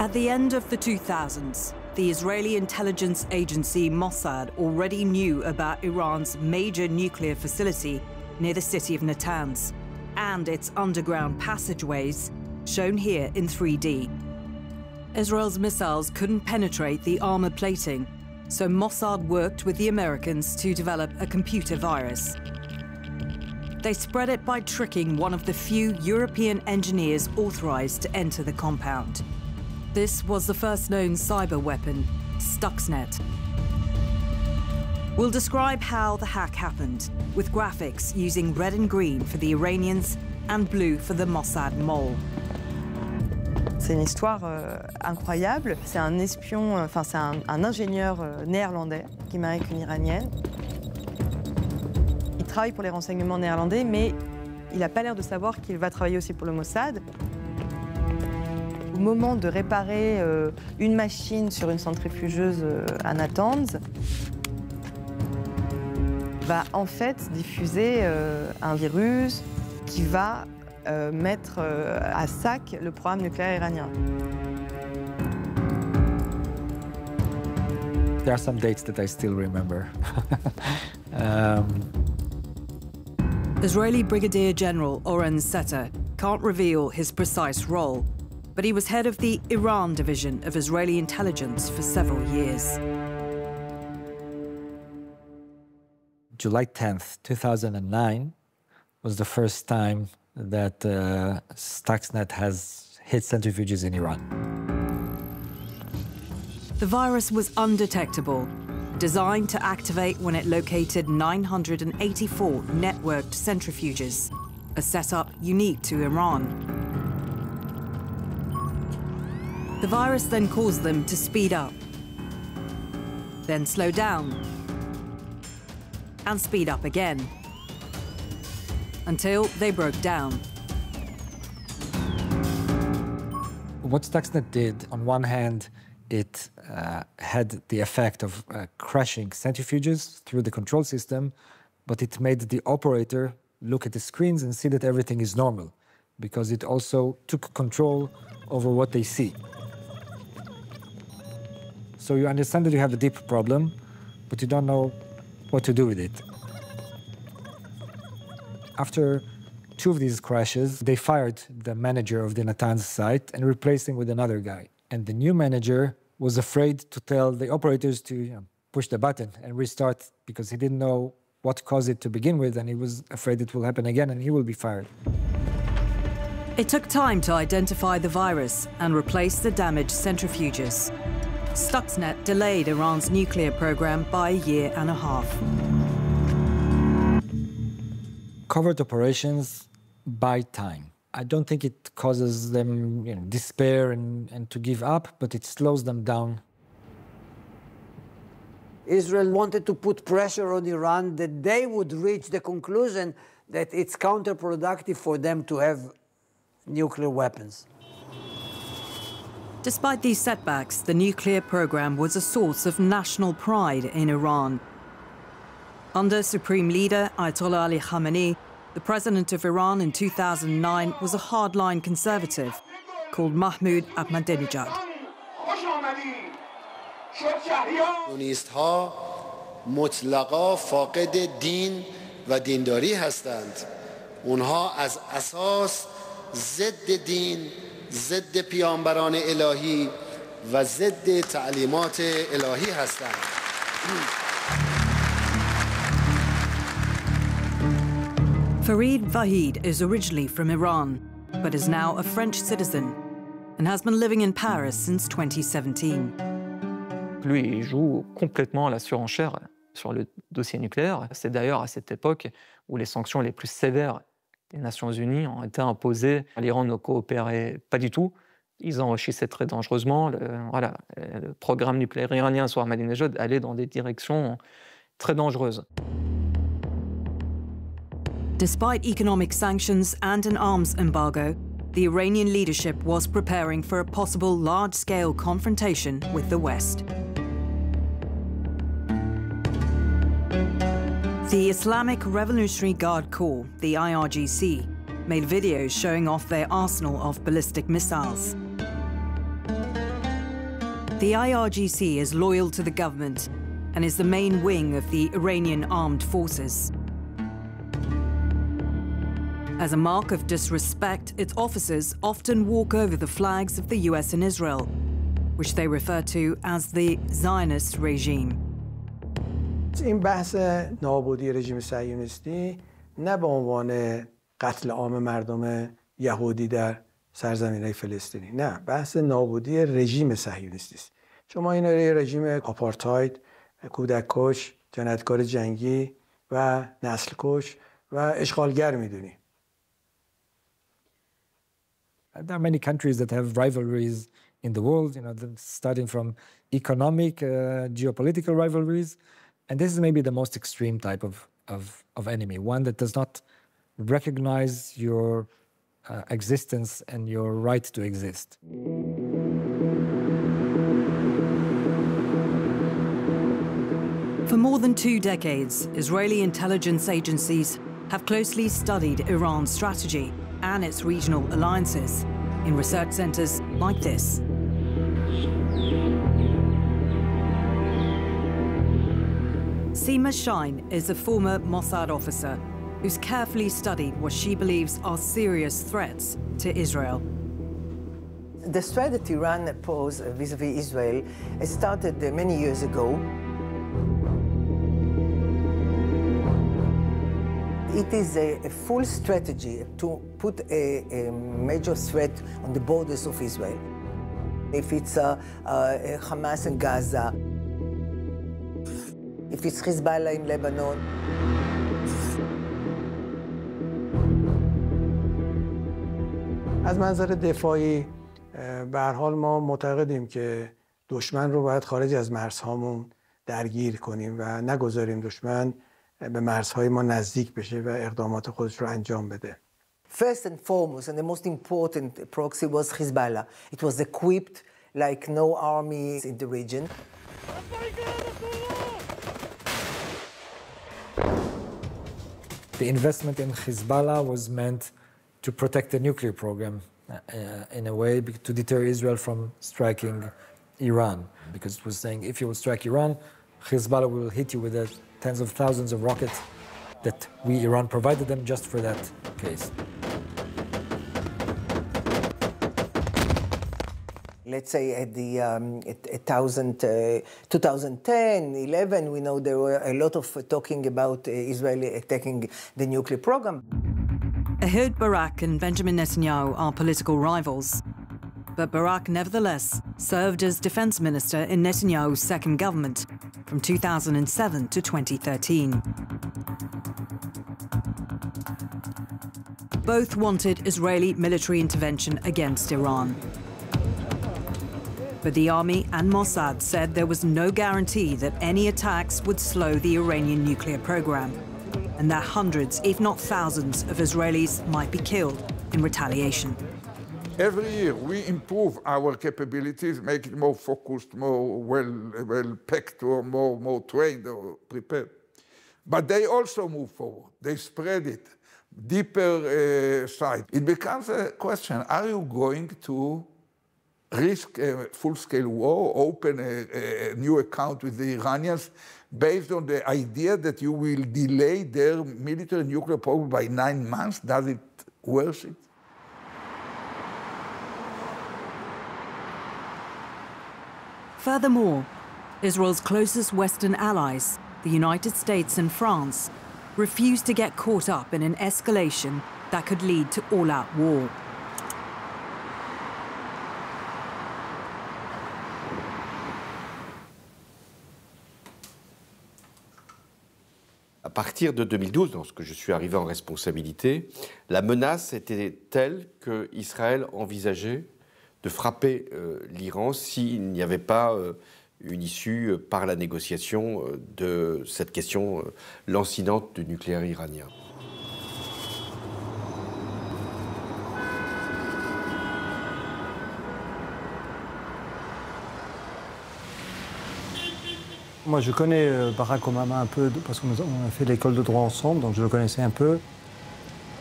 At the end of the 2000s, the Israeli intelligence agency Mossad already knew about Iran's major nuclear facility near the city of Natanz and its underground passageways, shown here in 3D. Israel's missiles couldn't penetrate the armor plating, so Mossad worked with the Americans to develop a computer virus. They spread it by tricking one of the few European engineers authorized to enter the compound. This was the first known cyber weapon, Stuxnet. We'll describe how the hack happened, with graphics using red and green for the Iranians and blue for the Mossad mole. C'est une histoire incroyable. C'est un espion, enfin c'est un ingénieur néerlandais qui marie avec une Iranienne. Il travaille pour les renseignements néerlandais, mais il n'a pas l'air de savoir qu'il va travailler aussi pour le Mossad. Au moment de réparer une machine sur une centrifugeuse à Natanz, va en fait diffuser un virus qui va mettre à sac le programme nucléaire iranien. There are some dates that I still remember. Israeli Brigadier General Oren Setter can't reveal his precise role, but he was head of the Iran division of Israeli intelligence for several years. July 10th, 2009 was the first time that Stuxnet has hit centrifuges in Iran. The virus was undetectable, designed to activate when it located 984 networked centrifuges, a setup unique to Iran. The virus then caused them to speed up, then slow down, and speed up again, until they broke down. What Stuxnet did, on one hand, it had the effect of crashing centrifuges through the control system, but it made the operator look at the screens and see that everything is normal, because it also took control over what they see. So you understand that you have a deep problem, but you don't know what to do with it. After two of these crashes, they fired the manager of the Natanz site and replaced him with another guy. And the new manager was afraid to tell the operators to push the button and restart, because he didn't know what caused it to begin with, and he was afraid it will happen again and he will be fired. It took time to identify the virus and replace the damaged centrifuges. Stuxnet delayed Iran's nuclear program by a year and a half. Covert operations buy time. I don't think it causes them despair and to give up, but it slows them down. Israel wanted to put pressure on Iran that they would reach the conclusion that it's counterproductive for them to have nuclear weapons. Despite these setbacks, the nuclear program was a source of national pride in Iran. Under Supreme Leader Ayatollah Ali Khamenei, the president of Iran in 2009 was a hardline conservative called Mahmoud Ahmadinejad. کمونیست‌ها مطلقاً فاقد دین و دینداری هستند. اونها از اساس ضد دین، ضد پیامبران الهی و ضد تعلیمات الهی هستند. Farid Vahid is originally from Iran, but is now a French citizen and has been living in Paris since 2017. Lui, il joue complètement la surenchère sur le dossier nucléaire. C'est d'ailleurs à cette époque où les sanctions les plus sévères des Nations Unies ont été imposées. L'Iran ne coopérait pas du tout. Ils enrichissaient très dangereusement. Le programme nucléaire iranien sous Ahmadinejad allait dans des directions très dangereuses. Despite economic sanctions and an arms embargo, the Iranian leadership was preparing for a possible large-scale confrontation with the West. The Islamic Revolutionary Guard Corps, the IRGC, made videos showing off their arsenal of ballistic missiles. The IRGC is loyal to the government and is the main wing of the Iranian armed forces. As a mark of disrespect, its officers often walk over the flags of the US and Israel, which they refer to as the Zionist regime. این بحث نابودی رژیم صهیونیستی نه به عنوان قتل عام مردم یهودی در سرزمین‌های فلسطینی، نه، بحث نابودی رژیم صهیونیستی است. شما این رژیم آپارتاید، کودک کش، جنایتکار جنگی و نسل کش و اشغالگر میدونی. There are many countries that have rivalries in the world, starting from economic, geopolitical rivalries. And this is maybe the most extreme type of enemy, one that does not recognize your existence and your right to exist. For more than 2 decades, Israeli intelligence agencies have closely studied Iran's strategy and its regional alliances in research centers like this. Seema Shine is a former Mossad officer who's carefully studied what she believes are serious threats to Israel. The threat that Iran posed vis-à-vis Israel started many years ago. It is a full strategy to put a major threat on the borders of Israel. If it's Hamas in Gaza, if it's Hezbollah in Lebanon. از منظر دفاعی به هر حال ما معتقدیم که دشمن رو باید خارج از مرزهامون درگیر کنیم و نگذاریم دشمن به مرزهای ما نزدیک بشه و اقدامات خودش رو انجام بده. First and foremost, and the most important proxy was Hezbollah. It was equipped like no army in the region. The investment in Hezbollah was meant to protect the nuclear program in a way to deter Israel from striking Iran, because it was saying if you will strike Iran, Hezbollah will hit you with the tens of thousands of rockets that we, Iran, provided them just for that case. Let's say at the 2010, 11, we know there were a lot of talking about Israel attacking the nuclear program. Ehud Barak and Benjamin Netanyahu are political rivals. But Barak nevertheless served as defense minister in Netanyahu's second government from 2007 to 2013. Both wanted Israeli military intervention against Iran. But the army and Mossad said there was no guarantee that any attacks would slow the Iranian nuclear program, and that hundreds, if not thousands, of Israelis might be killed in retaliation. Every year we improve our capabilities, make it more focused, more well-packed, or more trained or prepared. But they also move forward. They spread it, deeper side. It becomes a question, are you going to risk a full-scale war, open a new account with the Iranians based on the idea that you will delay their military nuclear program by 9 months? Does it worth it? Furthermore, Israel's closest Western allies, the United States and France, refused to get caught up in an escalation that could lead to all-out war. À partir de 2012, lorsque je suis arrivé en responsabilité, la menace était telle qu'Israël envisageait de frapper l'Iran s'il n'y avait pas une issue par la négociation de cette question lancinante du nucléaire iranien. Moi, je connais Barack Obama un peu parce qu'on a fait l'école de droit ensemble, donc je le connaissais un peu.